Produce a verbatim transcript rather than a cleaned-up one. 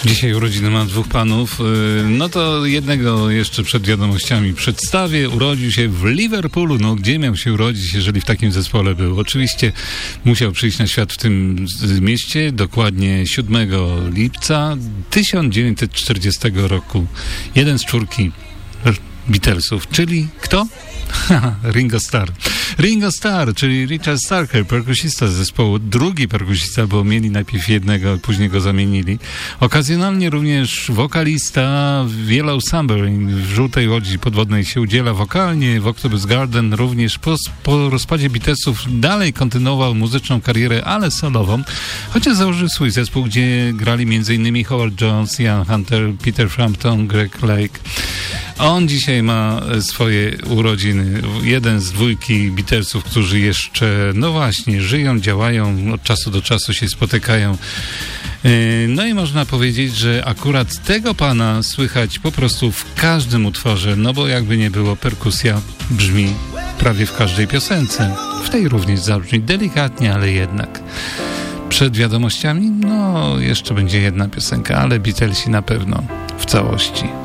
Dzisiaj urodziny mam dwóch panów. No to jednego jeszcze przed wiadomościami przedstawię. Urodził się w Liverpoolu. No gdzie miał się urodzić, jeżeli w takim zespole był? Oczywiście musiał przyjść na świat w tym mieście, dokładnie siódmego lipca tysiąc dziewięćset czterdziestego roku. Jeden z czwórki Beatlesów, czyli kto? Ringo Starr. Ringo Starr, czyli Richard Starker, perkusista z zespołu, drugi perkusista, bo mieli najpierw jednego, później go zamienili. Okazjonalnie również wokalista w Yellow Submarine, w Żółtej Łodzi Podwodnej się udziela wokalnie, w Octopus Garden również po, po rozpadzie Beatlesów dalej kontynuował muzyczną karierę, ale solową, chociaż założył swój zespół, gdzie grali m.in. Howard Jones, Ian Hunter, Peter Frampton, Greg Lake. On dzisiaj ma swoje urodziny. Jeden z dwójki Beatlesów, którzy jeszcze, no właśnie, żyją, działają, od czasu do czasu się spotykają. No i można powiedzieć, że akurat tego pana słychać po prostu w każdym utworze, no bo jakby nie było, perkusja brzmi prawie w każdej piosence. W tej również zabrzmi delikatnie, ale jednak. Przed wiadomościami, no jeszcze będzie jedna piosenka, ale Beatlesi na pewno w całości.